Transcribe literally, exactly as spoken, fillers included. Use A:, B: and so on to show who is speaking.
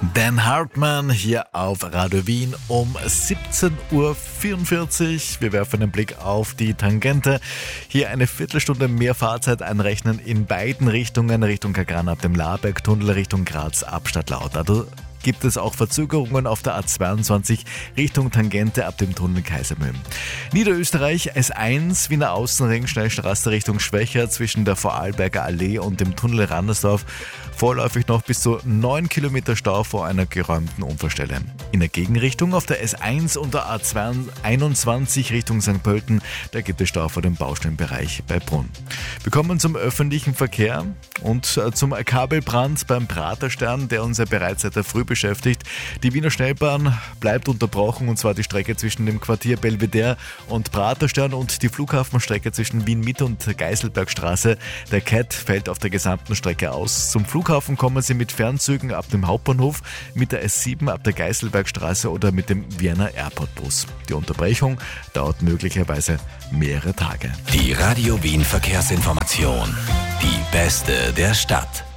A: Dan Hartmann hier auf Radio Wien um siebzehn Uhr vierundvierzig. Wir werfen einen Blick auf die Tangente. Hier eine Viertelstunde mehr Fahrzeit einrechnen in beiden Richtungen, Richtung Kagran ab dem Laberg-Tunnel, Richtung Graz ab Stadtlaut. Also gibt es auch Verzögerungen auf der A zweiundzwanzig Richtung Tangente ab dem Tunnel Kaisermühlen. Niederösterreich S eins, Wiener Außenring, Schnellstraße Richtung Schwächer zwischen der Vorarlberger Allee und dem Tunnel Randersdorf. Vorläufig noch bis zu neun Kilometer Stau vor einer geräumten Unfallstelle. In der Gegenrichtung auf der S eins und der A einundzwanzig Richtung Sankt Pölten, da gibt es Stau vor dem Baustellenbereich bei Brunn. Wir kommen zum öffentlichen Verkehr und zum Kabelbrand beim Praterstern, der uns ja bereits seit der Früh beschäftigt. Die Wiener Schnellbahn bleibt unterbrochen, und zwar die Strecke zwischen dem Quartier Belvedere und Praterstern und die Flughafenstrecke zwischen Wien-Mitte und Geiselbergstraße. Der C A T fällt auf der gesamten Strecke aus. Zum Flughafen kommen Sie mit Fernzügen ab dem Hauptbahnhof, mit der S sieben ab der Geiselbergstraße oder mit dem Vienna Airport Bus. Die Unterbrechung dauert möglicherweise mehrere Tage.
B: Die Radio Wien Verkehrsinformation. Die beste der Stadt.